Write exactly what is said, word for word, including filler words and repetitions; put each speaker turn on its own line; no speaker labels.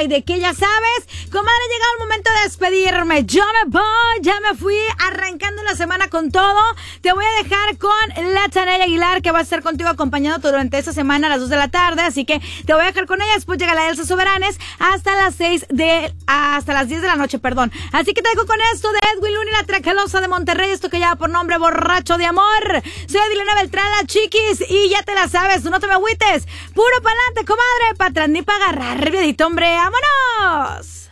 y de qué ya sabes. Comadre, llega el momento de despedirme. Yo me voy, ya me fui arrancando la semana con todo. Te voy a dejar con la Chanel Aguilar, que va a estar contigo acompañando durante esta semana a las dos de la tarde. Así que te voy a dejar con ella. Después llega la Elsa Soberanes hasta las seis de, hasta las diez de la noche, perdón. Así que te dejo con esto de Edwin Luna y la Tracalosa de Monterrey. Esto que lleva por nombre Borracho de Amor. Soy Adilena Beltrán, la Chiquis, y ya te la sabes, no te me agüites. Puro pa'lante, comadre, pa' atrás ni pa' agarrar, viadito, hombre, ¡vámonos!